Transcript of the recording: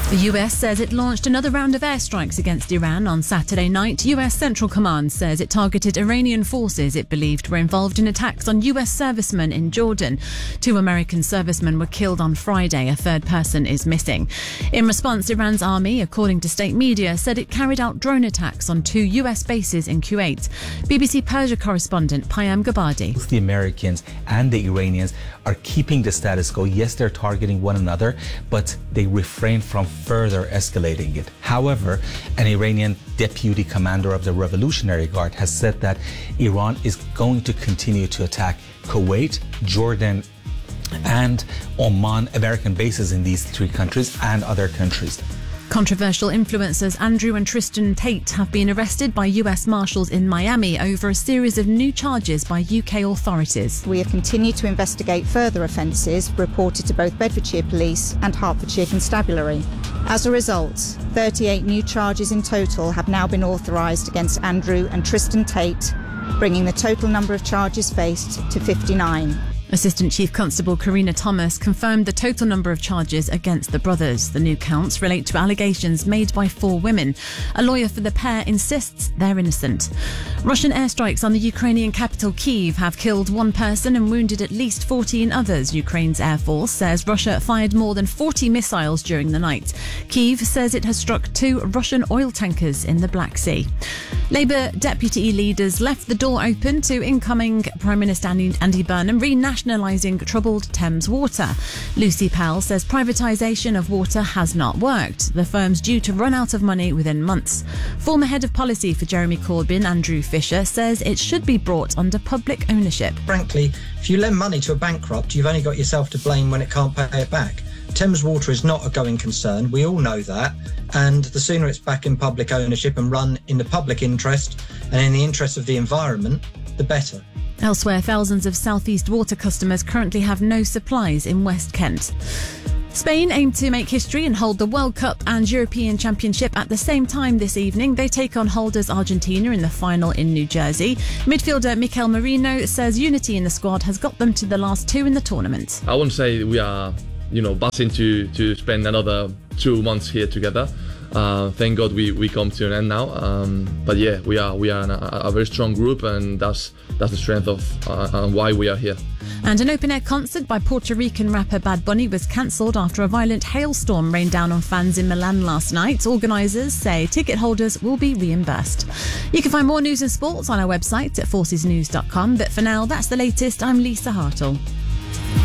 The US says it launched another round of airstrikes against Iran on Saturday night. US Central Command says it targeted Iranian forces it believed were involved in attacks on US servicemen in Jordan. 2 American servicemen were killed on Friday. A third person is missing. In response, Iran's army, according to state media, said it carried out drone attacks on 2 US bases in Kuwait. BBC Persia correspondent Payam Gabadi. Both the Americans and the Iranians are keeping the status quo. Yes, they're targeting one another, but they refrain from further escalating it. However, an Iranian deputy commander of the Revolutionary Guard has said that Iran is going to continue to attack Kuwait, Jordan, and Oman, American bases in these 3 countries and other countries. Controversial influencers Andrew and Tristan Tate have been arrested by US Marshals in Miami over a series of new charges by UK authorities. We have continued to investigate further offences reported to both Bedfordshire Police and Hertfordshire Constabulary. As a result, 38 new charges in total have now been authorised against Andrew and Tristan Tate, bringing the total number of charges faced to 59. Assistant Chief Constable Karina Thomas confirmed the total number of charges against the brothers. The new counts relate to allegations made by 4 women. A lawyer for the pair insists they're innocent. Russian airstrikes on the Ukrainian capital Kyiv have killed 1 person and wounded at least 14 others. Ukraine's Air Force says Russia fired more than 40 missiles during the night. Kyiv says it has struck 2 Russian oil tankers in the Black Sea. Labour deputy leaders left the door open to incoming Prime Minister Andy Burnham renationalising troubled Thames Water. Lucy Powell says privatisation of water has not worked. The firm's due to run out of money within months. Former head of policy for Jeremy Corbyn, Andrew Fisher, says it should be brought under public ownership. Frankly, if you lend money to a bankrupt, you've only got yourself to blame when it can't pay it back. Thames Water is not a going concern. We all know that. And the sooner it's back in public ownership and run in the public interest and in the interest of the environment, the better. Elsewhere, thousands of South East Water customers currently have no supplies in West Kent. Spain aim to make history and hold the World Cup and European Championship at the same time this evening. They take on holders Argentina in the final in New Jersey. Midfielder Mikel Merino says unity in the squad has got them to the last 2 in the tournament. I wouldn't say we are, buzzing to spend another 2 months here together. Thank God we come to an end now. But yeah, we are a very strong group, and that's the strength of why we are here. And an open-air concert by Puerto Rican rapper Bad Bunny was cancelled after a violent hailstorm rained down on fans in Milan last night. Organisers say ticket holders will be reimbursed. You can find more news and sports on our website at forcesnews.com. But for now, that's the latest. I'm Lisa Hartle.